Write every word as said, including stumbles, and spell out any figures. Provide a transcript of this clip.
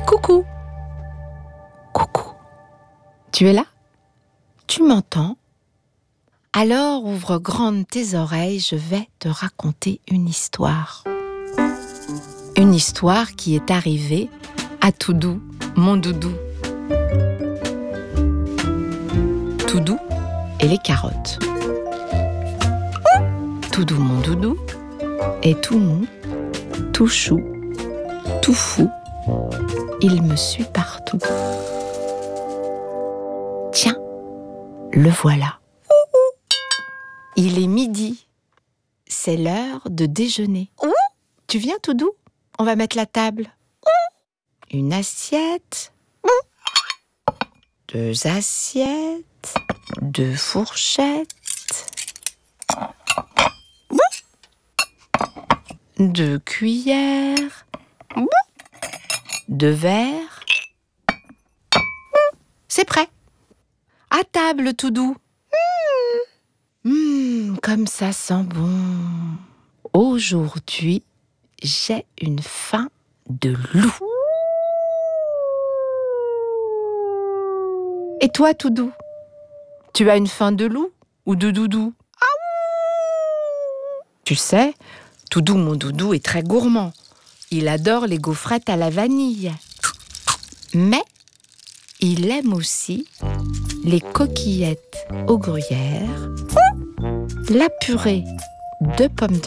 Coucou. Coucou. Tu es là? Tu m'entends? Alors ouvre grandes tes oreilles, je vais te raconter une histoire. Une histoire qui est arrivée à Toudou, mon doudou. Toudou et les carottes. Toudou, mon doudou, est tout mou, tout chou, tout fou. Il me suit partout. Tiens, le voilà. Il est midi. C'est l'heure de déjeuner. Tu viens, Toudou? On va mettre la table. Une assiette. Deux assiettes. Deux fourchettes. Deux cuillères. Deux verres. C'est prêt. À table, Toudou. Mmh, comme ça sent bon. Aujourd'hui, j'ai une faim de loup. Et toi, Toudou? Tu as une faim de loup ou de doudou? Tu sais, Toudou, mon doudou, est très gourmand. Il adore les gaufrettes à la vanille. Mais il aime aussi les coquillettes au gruyère, la purée de pommes de